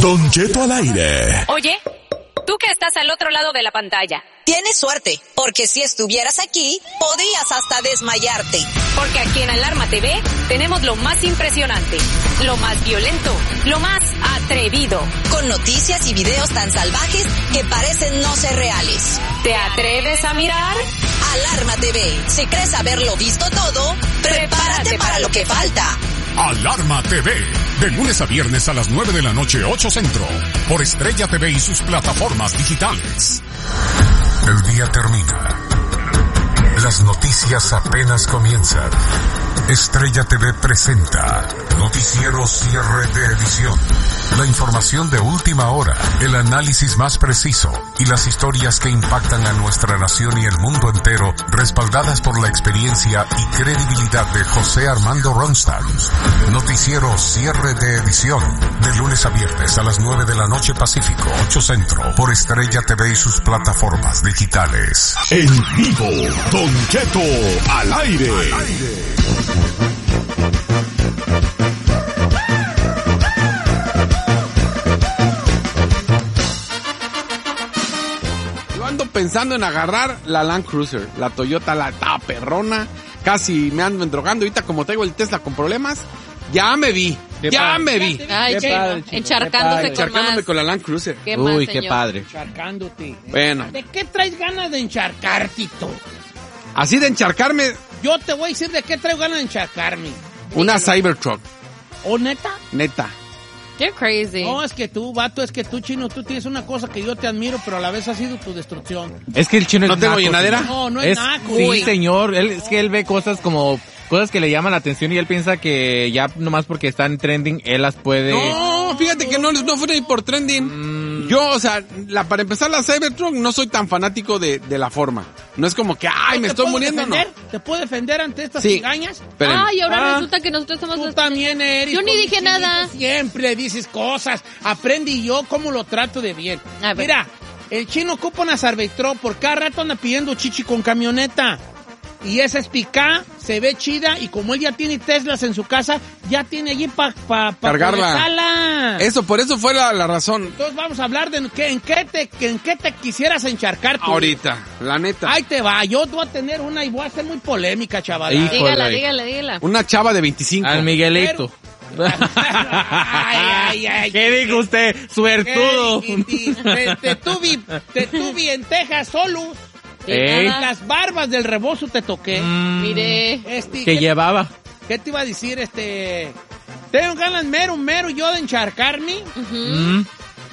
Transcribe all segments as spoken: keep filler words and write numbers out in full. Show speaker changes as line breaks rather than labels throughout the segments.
Don Cheto al aire.
Oye, tú que estás al otro lado de la pantalla.
Tienes suerte, porque si estuvieras aquí, podrías hasta desmayarte.
Porque aquí en Alarma T V tenemos lo más impresionante, lo más violento, lo más atrevido.
Con noticias y videos tan salvajes que parecen no ser reales.
¿Te atreves a mirar?
Alarma T V. Si crees haberlo visto todo, prepárate, prepárate para lo que falta.
Alarma T V, de lunes a viernes a las nueve de la noche, ocho centro, por Estrella T V y sus plataformas digitales. El día termina. Las noticias apenas comienzan. Estrella T V presenta Noticiero Cierre de Edición. La información de última hora, el análisis más preciso y las historias que impactan a nuestra nación y el mundo entero, respaldadas por la experiencia y credibilidad de José Armando Ronstadt. Noticiero Cierre de Edición, de lunes a viernes a las nueve de la noche Pacífico, ocho centro, por Estrella T V y sus plataformas digitales.
En vivo, Don Cheto al aire. Al aire.
Yo ando pensando en agarrar la Land Cruiser, la Toyota, la ta perrona. Casi me ando endrogando. Ahorita como traigo el Tesla con problemas, ya me vi.
Qué
ya
padre.
me vi.
Ay,
Qué
chico,
padre, chico.
encharcándose
Qué
con
Encharcándome
más.
con la Land Cruiser.
¿Qué más,
Uy, qué
señor?
padre.
Encharcándote.
Bueno.
¿De qué traes ganas de encharcar, Tito?
Así de encharcarme,
Yo te voy a decir de qué traigo ganas de encharcarme.
una Cybertruck,
¿O neta?
neta.
You're crazy.
No, es que tú, vato, es que tú, chino, tú tienes una cosa que yo te admiro, pero a la vez ha sido tu destrucción.
Es que el chino
¿No
es
tengo
naco,
llenadera?
señor.
No, no es,
Es,
naco.
sí,
güey.
señor. Él, es que él ve cosas como... Cosas que le llaman la atención y él piensa que ya nomás porque están trending, él las puede...
No, fíjate que no, no fue ni por trending.
Mm.
Yo, o sea, la, para empezar la Cybertruck no soy tan fanático de, de la forma. No es como que, ay, me
¿Te
estoy
puedo
muriendo, no.
defender? ¿Te puedo defender ante estas
Sí.
cigañas?
Espérenme.
Ay, ahora
Ah,
resulta que nosotros somos
Tú
los...
también eres.
Yo ni
con
dije
mi chinito,
nada.
Siempre dices cosas. Aprendí yo cómo lo trato de bien.
A ver.
Mira, el chino ocupa una Cybertruck, por cada rato anda pidiendo chichi con camioneta. Y esa es picá, se ve chida, y como él ya tiene Teslas en su casa, ya tiene allí para pa, pa
Cargarla.
conectarla.
Eso, por eso fue la, la razón.
Entonces vamos a hablar de en qué, en qué te, que- en qué te quisieras encharcar tú.
Ahorita, la neta.
Ahí te va, yo voy a tener una y voy a ser muy polémica, chaval.
Hijo.
Dígala,
Joder.
dígala, dígala.
Una chava de veinticinco.
Al Miguelito.
Ay, ay, ay.
¿Qué dijo usted? Suertudo.
¿Qué dijiste? Te, te tuve, te tuve en Texas solo.
Ey.
Dígala.
Las barbas del rebozo te toqué.
Mm,
Mire.
Este,
que
¿qué,
llevaba.
qué te iba a decir? Este, tengo ganas mero, mero yo de encharcarme
Ujú.
Mm.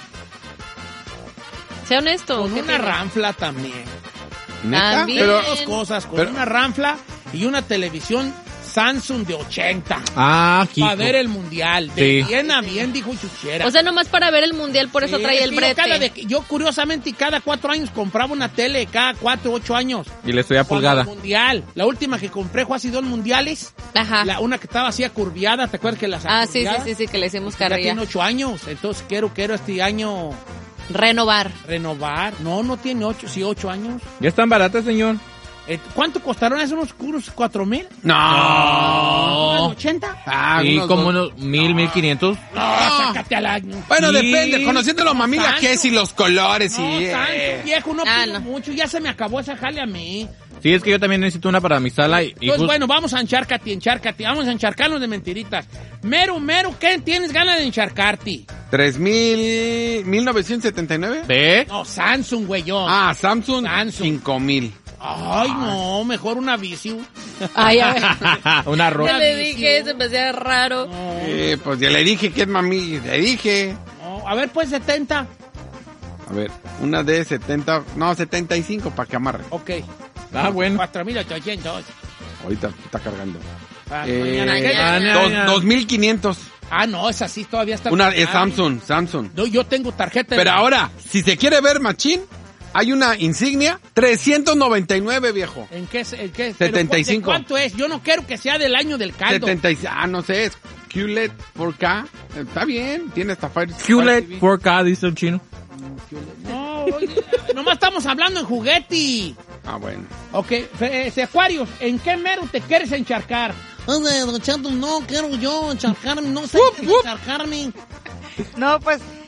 Sea honesto.
con
¿qué
una
tiene?
ranfla también.
¿Neta?
También.
Pero,
Dos cosas, con
pero-
una ranfla y una televisión Samsung de ochenta.
Ah, hijo.
Para ver el mundial. De
Sí.
bien a bien, dijo Chuchera.
O sea, nomás para ver el mundial, por eso
Sí,
trae
es
el
que yo,
brete.
cada de- yo curiosamente cada cuatro años compraba una tele, cada cuatro, ocho años.
Y le estoy a
Cuando
pulgada.
el mundial. La última que compré fue hace dos mundiales.
Ajá.
La, una que estaba así curviada, ¿te acuerdas que la
Ah, sí, sí, sí, sí, que le hicimos
Ya
carrilla.
tiene ocho años, entonces quiero, quiero este año
Renovar.
renovar. No, no tiene ocho, sí, ocho años.
Ya están baratas, señor.
Eh, ¿Cuánto costaron esos unos curos? ¿Cuatro mil?
No.
¿Ochenta?
Ah,
Y
unos
como
dos.
unos mil, mil quinientos.
No, sácate al año.
Bueno,
Sí.
depende. Conociéndolo, mamila,
tanto.
qué si los colores y...
No,
eh.
tanto, viejo, no
Ah,
pido
no.
mucho. Ya se me acabó esa jale a mí.
Sí, es que yo también necesito una para mi sala. Y, y
Entonces,
just-
bueno, vamos a encharcarte, encharcate. Vamos a encharcarnos de mentiritas. Mero, mero, ¿qué tienes ganas de encharcarte?
Tres mil... ¿mil novecientos setenta y nueve?
¿Ve?
No, Samsung, güeyón.
Ah, Samsung,
Samsung.
cinco mil.
Ay, no, mejor una Vizio.
Ay, a ver.
Una
Ya
roja.
le dije, se me hacía raro.
No,
Eh, pues ya le dije que es mami, le dije.
no. A ver, pues setenta.
A ver, una de setenta, no, setenta y cinco para que amarre.
Ok.
Ah, bueno.
cuatro mil ochocientos.
Ahorita está cargando.
Ah,
Eh,
mañana, ¿qué?
ah, no.
dos, dos mil quinientos.
Ah, no, esa sí todavía está.
Una es
Ah,
Samsung, Samsung.
No, yo tengo tarjeta.
Pero ahora, si se quiere ver machín, hay una insignia, trescientos noventa y nueve, viejo.
¿En qué? es- ¿En qué?
setenta y cinco.
¿De cuánto es? Yo no quiero que sea del año del caldo.
setenta y cinco, ah, no sé, es Q L E D cuatro K. Está bien, tiene hasta Fire.
Q L E
Fire
D
T V.
cuatro K, dice el chino.
No, oye, nomás estamos hablando en juguete.
Ah, bueno.
Ok, fe- este, Acuarios, ¿en qué mero te quieres encharcar? Oye, Don Cheto, no quiero yo encharcarme, no sé qué encharcarme.
No, pues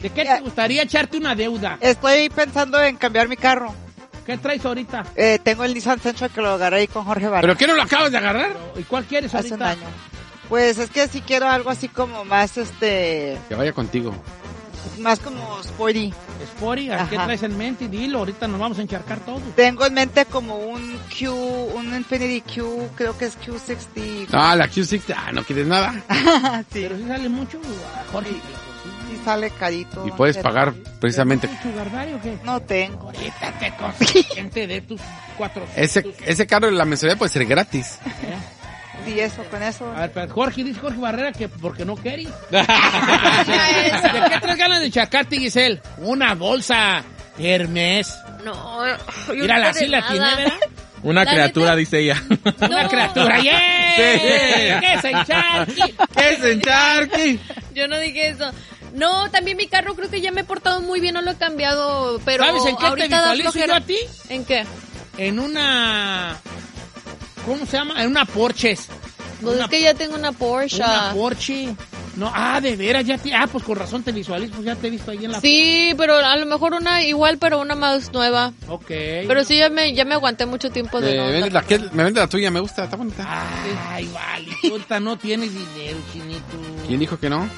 ¿De qué te gustaría echarte una deuda?
Estoy pensando en cambiar mi carro.
¿Qué traes ahorita?
Eh, tengo el Nissan Sentra que lo agarré ahí con Jorge Vargas.
¿Pero qué no lo acabas de agarrar?
¿Y cuál quieres
Hace
ahorita?
un año. Pues es que sí quiero algo así como más, este...
Que vaya contigo.
Más como sporty.
Sporty, ¿a qué
Ajá.
traes en mente? Dilo, ahorita nos vamos a encharcar todo.
Tengo en mente como un Q, un Infinity Q, creo que es Q sesenta.
Ah, la Q sesenta. Ah, ¿no quieres nada?
Sí,
Pero si sale mucho, Jorge.
sí sale carito.
Y puedes
Pero-
pagar precisamente...
¿Sugar daddy o qué?
No tengo.
Ahorita te consciente de tus cuatrocientos.
Ese, ese carro en la mensualidad puede ser gratis.
Sí, eso, con eso.
A ver, pero Jorge, dice Jorge Barrera que porque no quiere. ¿De qué traes ganas de encharcarte, Giselle? Una bolsa Hermes.
No, yo
Mírala,
no
así
sé
la
nada.
tiene, ¿verdad?
Una
La
criatura,
neta-
dice ella.
Una
No.
criatura. ¡Yeah!
Sí.
¿Qué es encharqui?
¿Qué es encharqui?
Yo no dije eso. No, también mi carro creo que ya me he portado muy bien, no lo he cambiado, pero
¿Sabes en qué te
ahorita da
visualizo yo
flojera.
a ti?
¿En qué?
En una... ¿Cómo se llama? En una Porsche.
Pues
Una-
es que ya tengo una Porsche.
Una Porsche. No, ah, de veras, ya te... Ah, pues con razón te visualizo, pues ya te he visto ahí en la...
Sí, pero a lo mejor una igual, pero una más nueva.
Ok.
Pero sí, ya me, ya me aguanté mucho tiempo de
Me
no
vende
andar
la, que-
comprando.
me vende la tuya, me gusta, está bonita.
Ay, vale, tú ahorita no tienes dinero, chinito.
¿Quién dijo que no?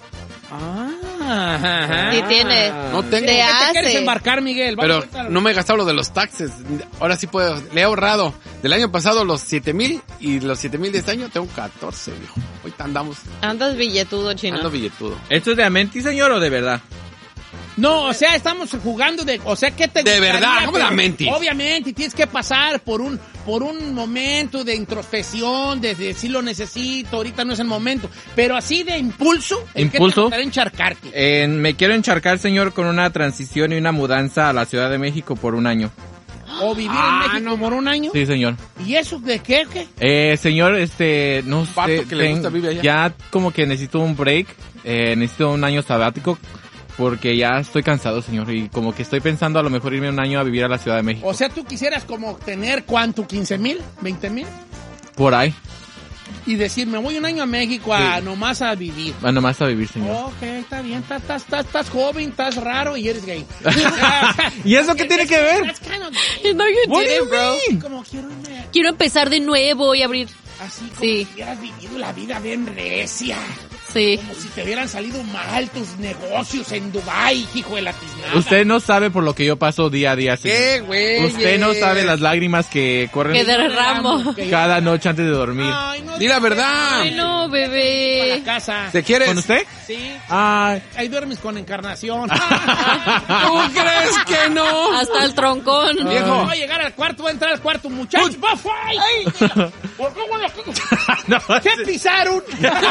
Ah,
Sí tiene.
No tengo.
Te
¿Qué te
hace.
quieres embarcar, Miguel? Vamos
Pero
ahorita a-
no me he gastado lo de los taxes. Ahora sí puedo. Le he ahorrado. Del año pasado los siete mil y los siete mil de este año tengo catorce, viejo. Ahorita andamos.
Andas billetudo, chino.
Ando billetudo.
¿Esto es de Amenti, señor, o de verdad?
No, o sea, estamos jugando de... O sea, ¿qué te
De
gustaría?
verdad, ¿cómo
Pero,
la mentis?
Obviamente, tienes que pasar por un por un momento de introspección, de decir lo necesito, ahorita no es el momento. Pero así de impulso, ¿en qué te
¿Impulso?
gustaría encharcarte?
Eh, me quiero encharcar, señor, con una transición y una mudanza a la Ciudad de México por un año.
O vivir
Ah,
en México
no.
por un año.
Sí, señor.
¿Y eso de qué? qué?
Eh, señor, este, no
Pato
sé,
que le gusta vive allá.
ya como que necesito un break, eh, necesito un año sabático, porque ya estoy cansado, señor, y como que estoy pensando a lo mejor irme un año a vivir a la Ciudad de México.
O sea, tú quisieras como tener, ¿cuánto? ¿quince mil? ¿veinte mil?
Por ahí,
Y decir, me voy un año a México a
Sí.
nomás a vivir.
va nomás a vivir, señor.
Ok, está bien, estás, estás, estás, estás joven, estás raro y eres gay.
¿Y eso qué tiene que ver?
That's kind of gay.
No, you
What do you
didn't, bro.
mean?
Como quiero irme
Quiero empezar de nuevo y abrir.
así como
Sí.
si hubieras vivido la vida bien recia.
Sí.
Como si te hubieran salido mal tus negocios en Dubái, hijo de la tiznada.
Usted no sabe por lo que yo paso día a día, señor.
¿Qué, güey?
Usted no sabe las lágrimas que corren
Que derramo.
cada noche antes de dormir.
Ay, no,
Di la verdad.
Ay, no,
para la
bebé.
casa.
¿Te quieres?
¿Con usted?
Sí.
Ay,
Ahí duermes con Encarnación.
¿Tú crees que no?
Hasta el troncón.
Viejo.
Voy a llegar al cuarto, voy a entrar al cuarto, muchachos. ¡Va, fue! ¿Por qué, bueno,
no,
¿Qué pisaron?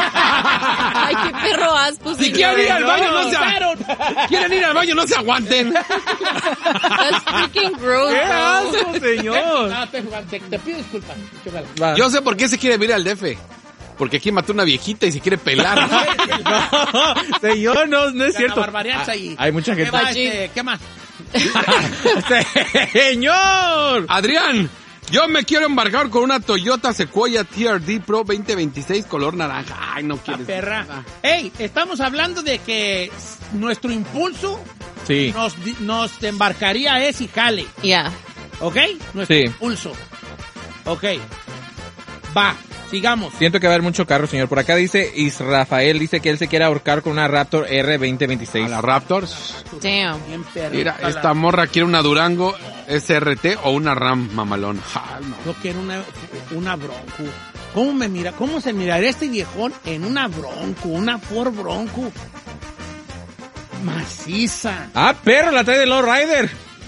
Ay, qué perro asco.
Si
señor.
quieren ir al baño, no se
pisaron.
Quieren ir al baño, no se aguanten.
That's freaking gross,
¡Qué
bro.
asco, señor!
No, te, te, te pido disculpas. Chúpala.
Va.
Yo sé por qué se quiere ir al D F. Porque aquí mató una viejita y se quiere pelar.
No, señor, no, no es
La
cierto.
barbariacha
Ah,
ahí.
hay mucha
¿Qué
gente.
más? Este, ¿Qué más?
¡Señor!
Adrián, yo me quiero embarcar con una Toyota Sequoia T R D Pro veinte veintiséis color naranja. Ay, no
La
quieres.
perra.
nada.
Ey, estamos hablando de que nuestro impulso
Sí.
nos, di- nos embarcaría es y jale.
Ya.
¿Ok? Nuestro
Sí.
impulso. Ok. Va, sigamos.
Siento que va a haber mucho carro, señor. Por acá dice Israfael, dice que él se quiere ahorcar con una Raptor R veinte
A
veintiséis.
la Raptors.
Damn.
Bien perra.
Mira, esta morra quiere una Durango S R T o una Ram mamalón. Ay, no.
Yo quiero una, una Bronco. ¿Cómo me mira? ¿Cómo se miraría este viejón en una Bronco? Una Ford Bronco. Maciza.
¡Ah, perro! La trae de Low Rider.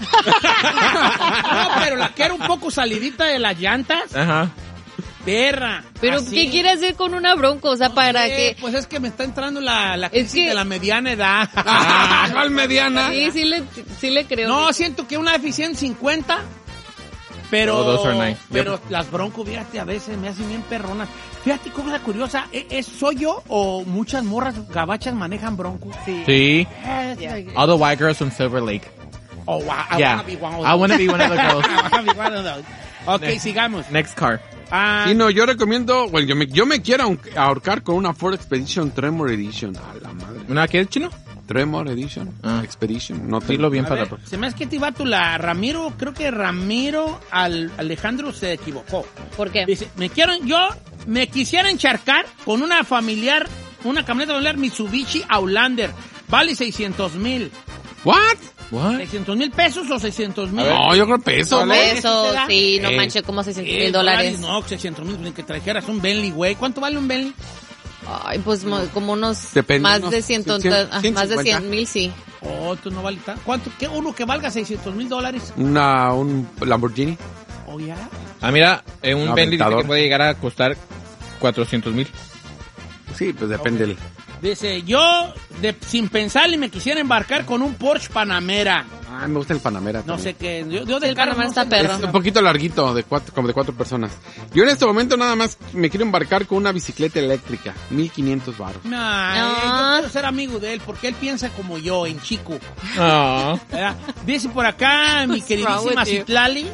No, pero la quiero un poco salidita de las llantas.
Ajá.
Perra.
Pero,
así.
¿qué quiere hacer con una bronco? O sea, para
Eh,
que...
Pues es que me está entrando la, la
Es
crisis
que-
de la mediana edad.
Ah, ¿cuál mediana?
Sí, sí le, sí le creo.
No, siento que una F ciento cincuenta, pero,
Oh, those are nice.
pero las Bronco, fíjate, a veces me hacen bien perronas. Fíjate, cosa curiosa, ¿es, es- ¿soy yo o muchas morras gabachas manejan Bronco? Sí.
Sí.
Eh,
All the white girls from Silver Lake.
Oh, wow, I
Yeah.
wanna be one of
I wanna be one of the
those.
girls.
I wanna be one of those. Ok,
Next.
sigamos.
Next car.
Ah,
Sí, no, yo recomiendo, bueno, yo me, yo me quiero ahor- ahorcar con una Ford Expedition Tremor Edition. A la madre.
¿Una qué, chino?
Tremor Edition,
Ah.
Expedition. No te
Dilo bien
A
para
ver,
la próxima.
se me hace que este vato, la Ramiro, creo que Ramiro al, Alejandro se equivocó.
¿Por qué?
Dice, me quiero, yo me quisiera encharcar con una familiar, una camioneta familiar Mitsubishi Outlander. Vale seiscientos mil.
¿What?
What?
¿seiscientos mil pesos o seiscientos mil?
No, yo creo peso,
Con
¿no?
eso,
¿Te da?
sí, no
Eh.
manches, como seiscientos
Eh,
mil dólares.
No, seiscientos mil, ni que trajeras un Bentley, güey. ¿Cuánto vale un Bentley?
Ay, pues mo- como unos
Depende,
más
unos
de ciento,
cien,
ah,
ciento
más de
cincuenta.
cien mil, sí.
Oh, esto no vale tanto. ¿Cuánto? ¿Qué? ¿Uno que valga seiscientos mil dólares?
Una, un Lamborghini.
¿O ya?
Ah, mira, eh, un
Un
Bentley dice
aventador.
que puede llegar a costar cuatrocientos mil.
Sí, pues depende. del-
Dice, yo, de, sin pensarle, me quisiera embarcar con un Porsche Panamera.
Ah, me gusta el Panamera.
No
también.
sé qué. Yo, yo de
El
carro
Panamera
no
está
sé
perro.
nada.
Es un poquito larguito, de cuatro, como de cuatro personas. Yo en este momento nada más me quiero embarcar con una bicicleta eléctrica. mil quinientos baros.
Nah,
No.
eh, yo quiero ser amigo de él porque él piensa como yo, en chico.
Ah.
¿Verdad? Dice por acá mi
What's wrong
queridísima
with you?
Citlali.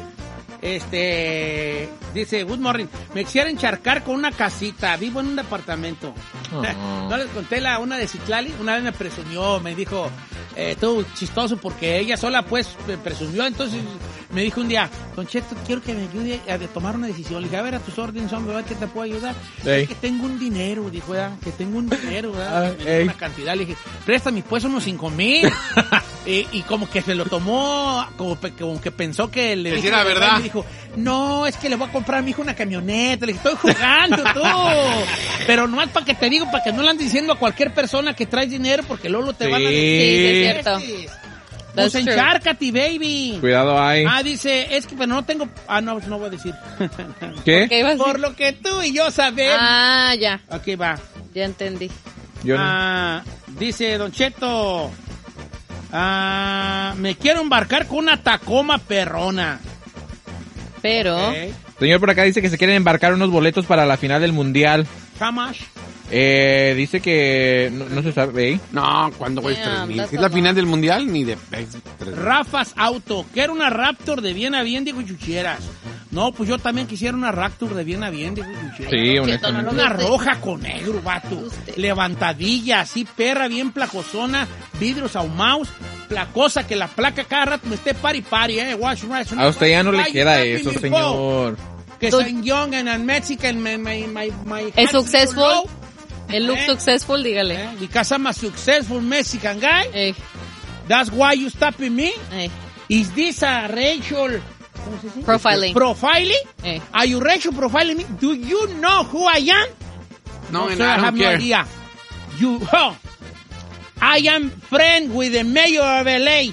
Este, dice, good morning, me quisiera encharcar con una casita, vivo en un departamento.
Oh.
No les conté la una de Citlali, una vez me presumió, me dijo, eh, todo chistoso porque ella sola pues me presumió, entonces me dijo un día, Don Cheto, quiero que me ayude a de tomar una decisión. Le dije, a ver, a tus órdenes, hombre, a ver qué te puedo ayudar.
Ey.
Es que tengo un dinero, dijo, ¿verdad? Que tengo un dinero, ¿verdad?
Ah,
Me dijo
ey.
una cantidad, le dije, préstame pues unos cinco mil. y, y como que se lo tomó, como, pe- como que pensó que le
Que
dije
sí era
la
verdad.
y me dijo, no, es que le voy a comprar a mi hijo una camioneta. Le dije, estoy jugando tú. Pero nomás para que te digo, para que no le andes diciendo a cualquier persona que traes dinero, porque luego te
Sí.
van a decir.
Sí, sí, es cierto.
Pues
That's true.
encárcate, baby.
Cuidado ahí.
Ah, dice, es que pero no tengo... Ah, no, no voy a decir.
¿Qué?
¿Qué ibas a
Por
decir?
lo que tú y yo sabemos.
Ah, ya,
Aquí va.
ya entendí.
Yo no.
Ah, dice Don Cheto, ah, me quiero embarcar con una Tacoma perrona.
Pero,
Ok.
Señor por acá dice que se quieren embarcar unos boletos para la final del mundial.
How much?
Eh, dice que no, no se sabe. ¿eh?
No, ¿cuándo güey?
Yeah,
tres mil.
that's
¿Es
a
la
lot.
final del mundial? Ni de tres mil.
Rafas Auto, quiero una Raptor de bien a bien, dijo Chucheras. No, pues yo también quisiera una Raptor de bien a bien, dijo Chucheras.
Sí,
Cheto,
honestamente.
no lo
Una
viste.
roja con negro, vato.
Usted.
Levantadilla, así, perra, bien placosona, vidrios ahumados, placosa, que la placa cada rato me esté pari pari, eh. Watch, watch,
A usted ya no le
watch,
queda
watch,
eso,
mi po.
señor.
Que
Tú-
soy young and I'm Mexican, my, my, my, my
¿Es
heart's
successful?
low,
el look
Eh.
successful, dígale.
eh, because I'm a successful Mexican guy.
Eh,
That's why you stopping me.
eh,
Is this a racial ¿cómo se dice?
Profiling.
Profiling?
eh.
Are you racial profiling me? Do you know who I am?
No,
sir,
and I
I
don't
have no
care.
idea. You, oh, I am friend with the mayor of L A.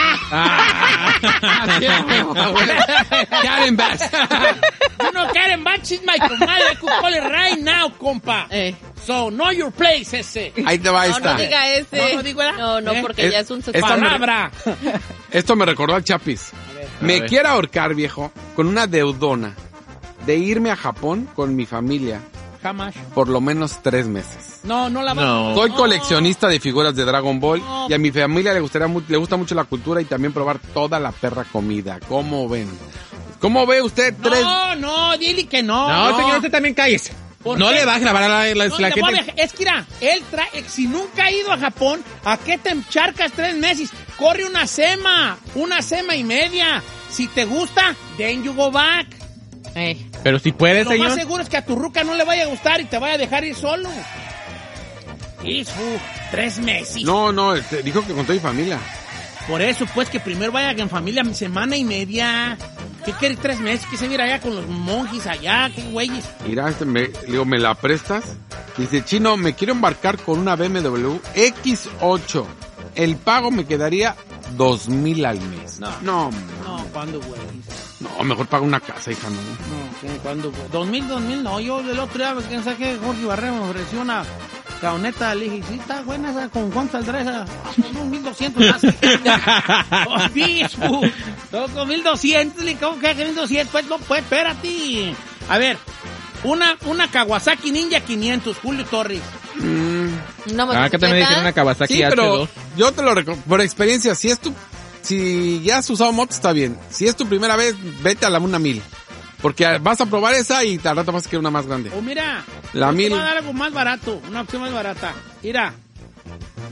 Karen Bass.
You know Karen Bach is my comadre. I could call it right now, compa.
Eh.
So, know your place, ese.
Ahí te va
No,
esta.
no diga ese.
No, no digo, ¿verdad?
No, no,
¿Eh?
porque
Es-
ya es un
esta
successful.
me-
Palabra.
Esto me recordó al Chapis. Me
ver.
quiero ahorcar, viejo, con una deudona de irme a Japón con mi familia
Jamás.
por lo menos tres meses.
No, no la va
No.
Soy coleccionista de figuras de Dragon Ball
No.
y a mi familia le gustaría mu- le gusta mucho la cultura y también probar toda la perra comida. ¿Cómo ven? ¿Cómo ve usted tres?
No, no, dile que no.
No, señor, usted también cállese.
¿Por
No
qué?
le va a grabar a la, la,
No,
la
le voy a
gente.
viajar. Es que mira, él trae, si nunca ha ido a Japón, ¿a qué te encharcas tres meses? Corre una sema, una sema y media. Si te gusta, then you go back.
Eh.
Pero si puede,
Lo
señor.
más seguro es que a tu ruca no le vaya a gustar y te vaya a dejar ir solo. Hijo, tres meses.
No, no, este, dijo que con toda mi familia.
Por eso, pues, que primero vaya en familia mi semana y media. ¿Qué quieres tres meses? Que se viera allá con los monjes allá, qué güeyes.
Mira, este me, le digo, ¿me la prestas? Dice, Chino, me quiero embarcar con una B M W X ocho. El pago me quedaría dos mil al mes.
No.
No,
No, ¿cuándo, güey?
no, mejor paga una casa, hija, no.
No, ¿qué? ¿Cuándo, güey? Dos mil, dos mil, no. Yo el otro día, ¿quién sabe qué? Jorge Barrera me ofreció una caoneta. Le dije, sí, está buena esa. ¿Con cuánto saldrá esa? Ah, con mil doscientos. Oh, sí, su- no, con mil doscientos. Le dije, ¿cómo que mil doscientos? Pues no, pues, espérate. A ver, una, una Kawasaki Ninja quinientos, Julio Torres.
No,
Ah, que también tiene una Kawasaki
Sí,
H
pero
dos.
yo te lo recomiendo, por experiencia, si es tu, si ya has usado moto está bien. Si es tu primera vez, vete a la una mil. Porque vas a probar esa y al rato vas a querer una más grande.
O mira,
La
yo te
mil.
voy a dar algo más barato, una opción más barata. Mira,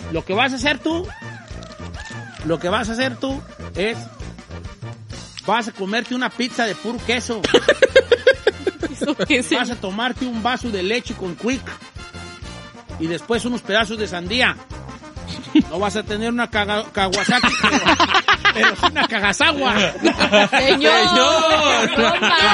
lo que vas a hacer tú, lo que vas a hacer tú es, vas a comerte una pizza de puro queso. Vas a tomarte un vaso de leche con Quick y después unos pedazos de sandía. No vas a tener una caga, Kawasaki, pero, pero es una Kagasagua.
Señor, no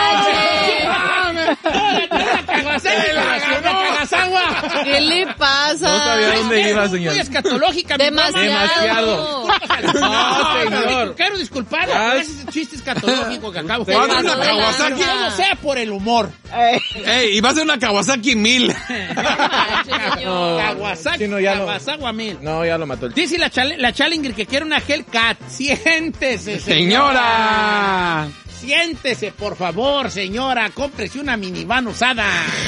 manches. ¿Qué le pasa?
No sabía dónde iba, señor.
Muy escatológica.
Demasiado.
No, señor.
Quiero disculpar por ese chiste escatológico que acabo de
hacer. Una Kawasaki.
No sea por el humor.
Ey, y va a ser una Kawasaki mil.
Kawasaki,
no, ya
Kawasagua mil.
No, ya lo mató el
Dice la, chale, la Challenger que quiere una Hellcat. Siéntese,
señora.
señora. Siéntese, por favor, señora. Cómprese una minivan usada.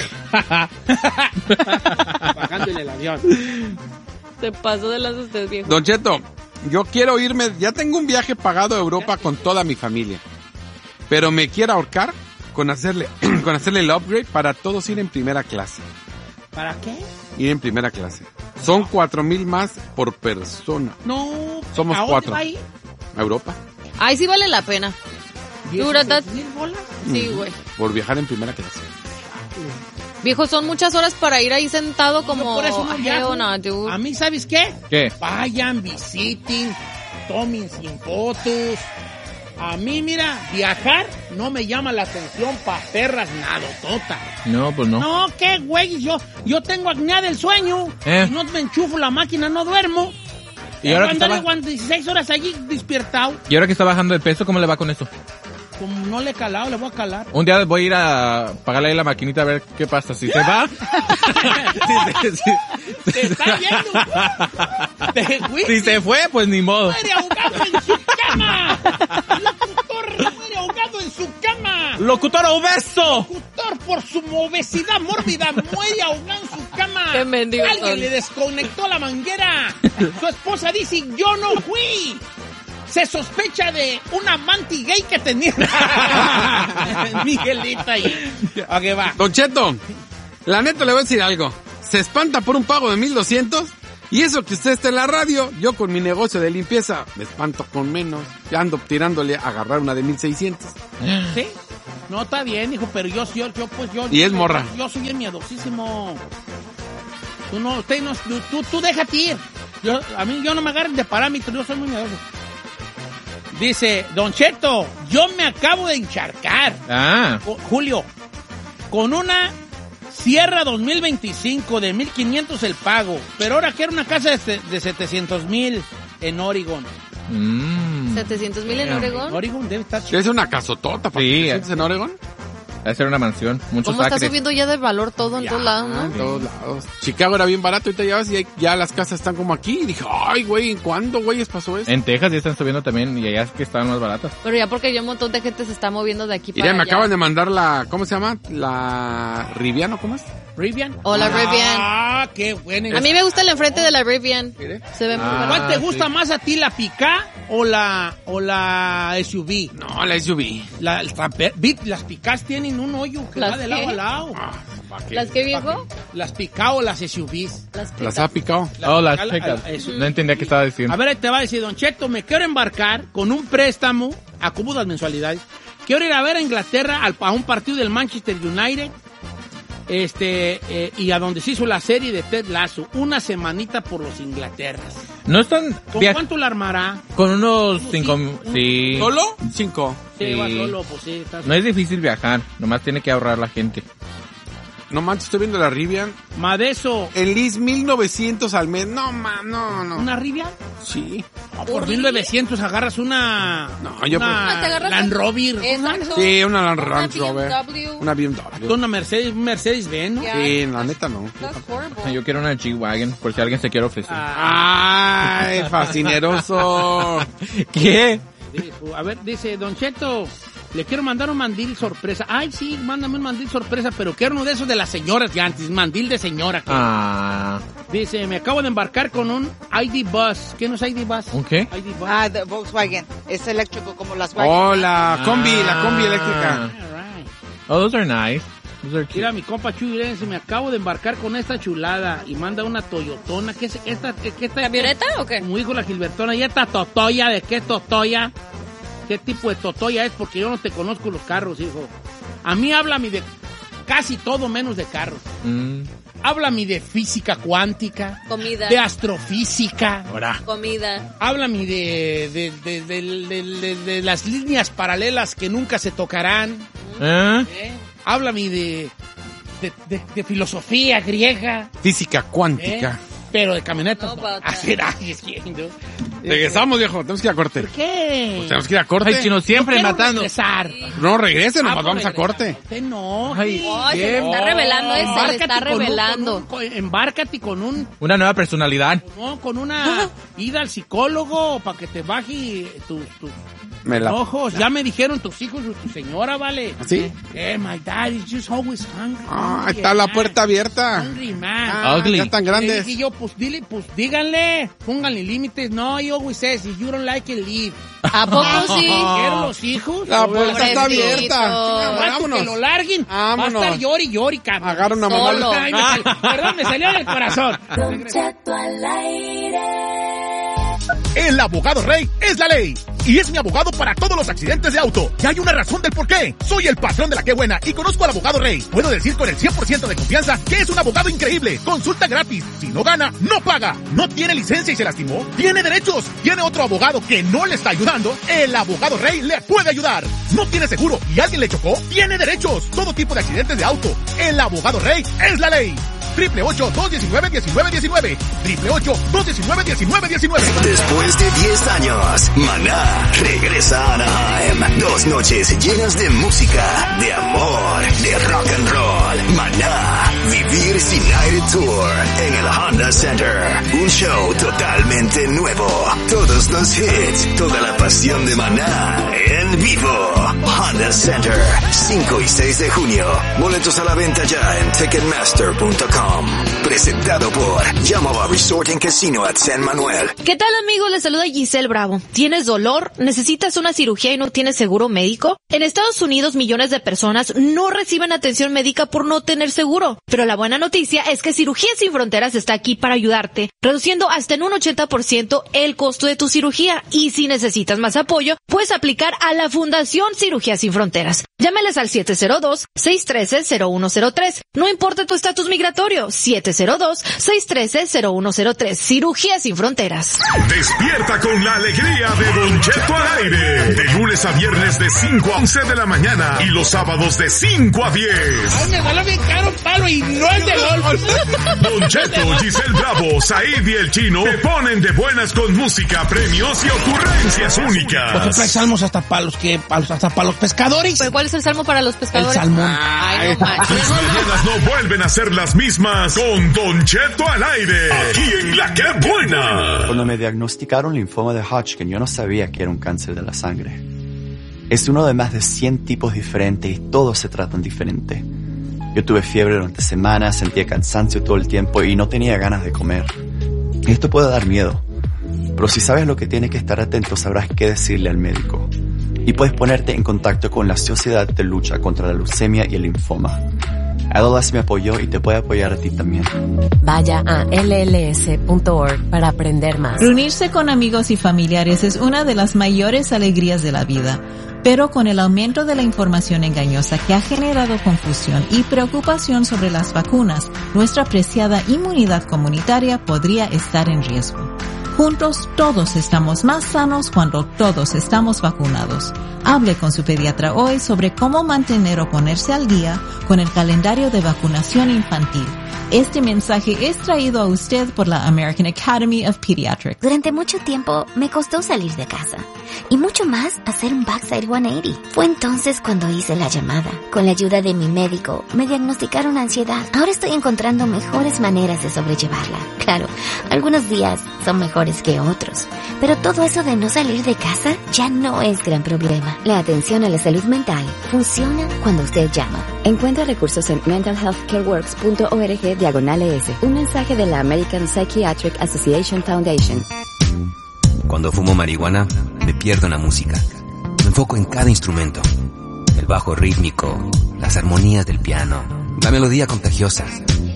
Bajándole el avión.
Se pasó de las ustedes, viejo.
Don Cheto, yo quiero irme, ya tengo un viaje pagado a Europa con toda mi familia, pero me quiero ahorcar con hacerle, con hacerle el upgrade para todos ir en primera clase.
¿Para qué?
Ir en primera clase. Son cuatro mil más por persona.
No.
Somos
¿a dónde
cuatro.
va a ir?
A Europa.
Ay, sí vale la pena. Dura,
¿mil bolas?
Sí, güey.
Por viajar en primera clase.
Viejo, son muchas horas para ir ahí sentado como...
Yo por eso no viajo.
Hell no, dude.
A mí, ¿sabes qué?
¿Qué?
Vayan, visiten, tomen sin fotos. A mí, mira, viajar no me llama la atención pa' perras nadotota.
No, pues no.
No, qué güey, yo, yo tengo apnea del sueño.
Eh.
Si no me enchufo la máquina, no duermo.
¿Y ahora que
Andale
estaba-
dieciséis horas allí despiertado.
Y ahora que está bajando de peso, ¿cómo le va con eso?
Como no le he calado, le voy a calar.
Un día voy a ir a pagarle ahí la maquinita a ver qué pasa. Si se va... si, se- si-
¿Te está viendo? ¿Te fuiste?
si se fue, pues ni modo.
¡Muere ahogado en su cama! ¡Locutor muere ahogado en su cama!
¡Locutor obeso!
Locutor por su obesidad mórbida muere ahogado en su cama.
¡Qué mendigos
Alguien
son!
le desconectó la manguera. Su esposa dice, yo no fui. Se sospecha de un amante gay que tenía. Miguelita ahí. Ok, va.
Don Cheto, la neta le voy a decir algo. Se espanta por un pago de mil doscientos y eso que usted está en la radio, yo con mi negocio de limpieza me espanto con menos. Ya ando tirándole a agarrar una de mil seiscientos.
¿Sí? No, está bien, hijo, pero yo, yo, yo pues yo...
Y es morra.
Yo soy bien miedosísimo. Tú no, usted no, tú, tú, tú déjate ir. Yo, a mí, yo no me agarren de parámetros, yo soy muy miedoso. Dice, Don Cheto, yo me acabo de encharcar.
Ah.
O- Julio, con una Sierra dos mil veinticinco de mil quinientos el pago, pero ahora quiero una casa de, se- de setecientos mil en Oregon.
Mm.
setecientos mil en Oregón.
Oregon debe estar
¿Qué es una casotota para
Sí,
que te
eh.
sientes en Oregon?
Va a ser una mansión. Muchos
¿Cómo está
acres.
subiendo ya de valor todo en
Ya,
todos lados,
en
no?
todos lados. Chicago era bien barato, ahorita ya ves y hay- ya las casas están como aquí. Y dije, ay, güey, ¿en cuándo, güeyes, pasó eso?
En Texas ya están subiendo también y allá es que estaban más baratas.
Pero ya porque ya un montón de gente se está moviendo de aquí para
Mira, me
allá.
acaban de mandar la, ¿cómo se llama? La Riviano, ¿cómo es?
Rivian.
O la Rivian.
Ah, qué bueno.
A mí me gusta el enfrente de la Rivian.
Mire.
Se ve muy
Ah.
bueno.
¿Cuál te
sí.
gusta más a ti, la Picá o la o la S U V?
No, la S U V.
La, el tramper- vi- las Picás tienen un hoyo que
¿Las
va de lado
qué?
a lado.
Ah, ¿para qué?
¿Las que viejo?
Las Picá o las S U Vs.
Las
Las
picas.
ha picado.
Oh, las
Picá, la-
checas.
la- eso.
No entendía qué estaba diciendo.
A ver, ahí te va a decir, Don Cheto, me quiero embarcar con un préstamo a cómo las mensualidades. Quiero ir a ver a Inglaterra al, a un partido del Manchester United. Este, eh, y a donde se hizo la serie de Ted Lasso, una semanita por los Inglaterras.
No están...
¿Con
via-
cuánto la armará?
Con unos
Sí,
cinco...
un-
Sí.
¿Solo? Cinco.
Sí,
Sí.
va solo, pues sí. Está
No es difícil viajar. Nomás tiene que ahorrar la gente.
No manches, estoy viendo la Rivian.
Madeso,
El Liz, mil novecientos al mes. No, man, no, no.
¿una Rivian?
Sí.
Por mil novecientos agarras una...
No, yo
una
Ah, te agarras
Land
un-
Rover.
Exacto.
Sí, una Land
Una
Range Rover.
B M W.
Una B M W.
Una Mercedes, un Mercedes Benz, ¿no?
Ya.
Sí, la neta no.
That's horrible.
Yo quiero una G-Wagon, por si alguien se quiere ofrecer.
Ah,
Ay, fascineroso.
¿Qué?
sí, a ver, dice Don Cheto, le quiero mandar un mandil sorpresa. Ay, sí, mándame un mandil sorpresa, pero quiero uno de esos de las señoras de antes, mandil de señora.
Ah...
Dice, me acabo de embarcar con un I D Bus. ¿Qué no es I D Bus?
¿Un qué?
I D Bus.
Ah, de Volkswagen. Es eléctrico como las Wagon.
Oh, la combi, la combi
Ah.
eléctrica.
All right.
Oh, those are nice.
Mira, mi compa Chuy Lenz, me acabo de embarcar con esta chulada y manda una Toyotona. ¿Qué es esta? ¿Qué, qué esta
¿Camioneta o qué?
Como dijo la Gilbertona, ¿y esta Totoya? ¿De qué Totoya? ¿Qué tipo de Totoya es? Porque yo no te conozco los carros, hijo. A mí háblame de casi todo menos de carros.
Mm.
Háblame de física cuántica.
Comida.
De astrofísica.
Ahora.
Comida.
Háblame de, de, de, de, de, de, de las líneas paralelas que nunca se tocarán.
¿Eh?
¿Eh? Háblame de, de, de, de filosofía griega.
Física
¿Eh?
cuántica.
Pero de camionetas.
No,
No,
bata.
Así, ay, es que, ¿no?
Regresamos, viejo. Tenemos que ir a corte.
¿Por qué?
Pues tenemos que ir a corte.
Ay, chino, siempre
Yo quiero
matando.
regresar.
No regresen,
Ah,
nomás
pues
vamos a
regresa.
corte.
Usted no.
Ay,
sí.
Ay, se le está revelando ese, le está
Embárcate con un-
revelando.
con un- con- embárcate con un,
Una nueva personalidad.
no, con una ida al psicólogo para que te baje tus, tus
Me la...
ojos. Ya me dijeron tus hijos y tu señora, ¿vale?
¿Sí?
Eh, my dad is just always hungry.
Ah, ahí está la puerta abierta.
Hungry man.
Ah,
Ugly.
ya están
Le
grandes.
dije yo, pues dile, pues díganle, pónganle límites. No, he always says, if you don't like it, leave.
¿A poco sí?
¿Quieren los hijos?
La puerta está
Pobrecito.
abierta.
Aguante
Vámonos.
que lo larguen.
Vámonos.
Va a estar llori, llori, cabrón.
Agarra una
Solo.
mamá.
Ay, me salió- perdón, me salió del corazón.
El abogado Rey es la ley. Y es mi abogado para todos los accidentes de auto. Y hay una razón del por qué. Soy el patrón de la que buena y conozco al abogado Rey. Puedo decir con el cien por ciento de confianza que es un abogado increíble. Consulta gratis. Si no gana, no paga. No tiene licencia y se lastimó. Tiene derechos. Tiene otro abogado que no le está ayudando. El abogado Rey le puede ayudar. No tiene seguro y alguien le chocó. Tiene derechos. Todo tipo de accidentes de auto. El abogado Rey es la ley. Triple ocho, dos diecinueve, diecinueve diecinueve. Triple ocho, dos diecinueve, diecinueve diecinueve.
Después de diez años, Maná regresa a Anaheim. Dos noches llenas de música, de amor, de rock and roll. Maná, Vivir Sin Aire Tour en el Honda Center. Un show totalmente nuevo. Todos los hits, toda la pasión de Maná en vivo. Honda Center, cinco y seis de junio. Boletos a la venta ya en ticketmaster punto com. Presentado por Yamaha Resort and Casino at San Manuel.
¿Qué tal, amigos? Les saluda Giselle Bravo. ¿Tienes dolor? ¿Necesitas una cirugía y no tienes seguro médico? En Estados Unidos, millones de personas no reciben atención médica por no tener seguro. Pero la buena noticia es que Cirugías Sin Fronteras está aquí para ayudarte, reduciendo hasta en un ochenta por ciento el costo de tu cirugía. Y si necesitas más apoyo, puedes aplicar a la Fundación Cirugías Sin Fronteras. Llámales al siete cero dos, seis uno tres, cero uno cero tres. No importa tu estatus migratorio, siete cero dos, seis uno tres, cero uno cero tres. Cirugías Sin Fronteras.
Despierta con la alegría de Don Cheto al aire. De lunes a viernes de cinco a once de la mañana y los sábados de cinco a diez.
Ay, me salió bien caro un palo y no es de golf.
Don Cheto, Giselle Bravo, Said y el Chino te ponen de buenas con música, premios y ocurrencias
Por ejemplo, hay
únicas.
salmos hasta para los que, pa- hasta para los pescadores.
¿Pero cuál es el salmo para los
El
pescadores?
salmón.
Ay, no manches.
Tus mañanas no vuelven a ser las mismas con Don Cheto al aire. Aquí en La Que Buena.
Cuando me diagnosticaron linfoma de Hodgkin, yo no sabía que era un cáncer de la sangre. Es uno de más de cien tipos diferentes y todos se tratan diferente. Yo tuve fiebre durante semanas, sentía cansancio todo el tiempo y no tenía ganas de comer. Esto puede dar miedo, pero si sabes lo que tienes que estar atento, sabrás qué decirle al médico. Y puedes ponerte en contacto con la Sociedad de Lucha contra la Leucemia y el Linfoma. L L S me apoyó y te puede apoyar a ti también.
Vaya a L L S punto org para aprender más.
Reunirse con amigos y familiares es una de las mayores alegrías de la vida, pero con el aumento de la información engañosa que ha generado confusión y preocupación sobre las vacunas, nuestra preciada inmunidad comunitaria podría estar en riesgo. Juntos todos estamos más sanos cuando todos estamos vacunados. Hable con su pediatra hoy sobre cómo mantener o ponerse al día con el calendario de vacunación infantil. Este mensaje es traído a usted por la American Academy of Pediatrics.
Durante mucho tiempo me costó salir de casa y mucho más hacer un backside ciento ochenta. Fue entonces cuando hice la llamada. Con la ayuda de mi médico me diagnosticaron ansiedad. Ahora estoy encontrando mejores maneras de sobrellevarla. Claro, algunos días son mejores que otros, pero todo eso de no salir de casa ya no es gran problema. La atención a la salud mental funciona cuando usted llama.
Encuentra recursos en mental health care works punto org diagonal E S. Un mensaje de la American Psychiatric Association Foundation.
Cuando fumo marihuana, me pierdo en la música. Me enfoco en cada instrumento. El bajo rítmico, las armonías del piano, la melodía contagiosa.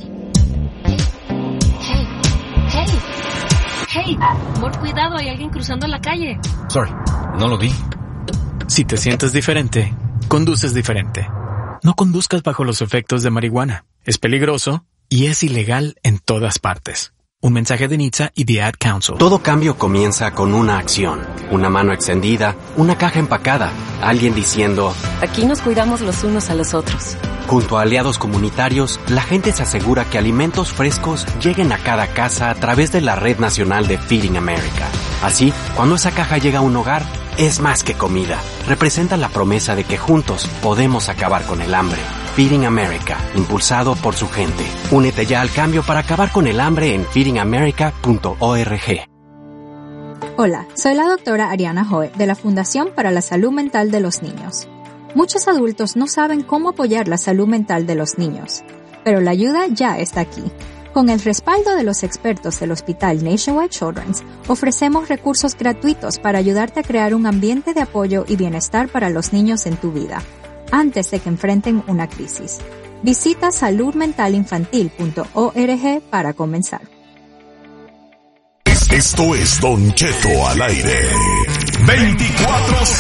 Hey, hey, hey, por cuidado, hay alguien cruzando la calle.
Sorry, no lo vi.
Si te sientes diferente, conduces diferente. No conduzcas bajo los efectos de marihuana. Es peligroso y es ilegal en todas partes. Un mensaje de N H T S A y The Ad Council.
Todo cambio comienza con una acción. Una mano extendida, una caja empacada, alguien diciendo...
Aquí nos cuidamos los unos a los otros.
Junto a aliados comunitarios, la gente se asegura que alimentos frescos lleguen a cada casa a través de la Red Nacional de Feeding America. Así, cuando esa caja llega a un hogar, es más que comida. Representa la promesa de que juntos podemos acabar con el hambre. Feeding America, impulsado por su gente. Únete ya al cambio para acabar con el hambre en feeding america punto org.
Hola, soy la doctora Ariana Joe de la Fundación para la Salud Mental de los Niños. Muchos adultos no saben cómo apoyar la salud mental de los niños, pero la ayuda ya está aquí. Con el respaldo de los expertos del Hospital Nationwide Children's, ofrecemos recursos gratuitos para ayudarte a crear un ambiente de apoyo y bienestar para los niños en tu vida, antes de que enfrenten una crisis. Visita salud mental infantil punto org para comenzar.
Esto es Don Cheto al aire. veinticuatro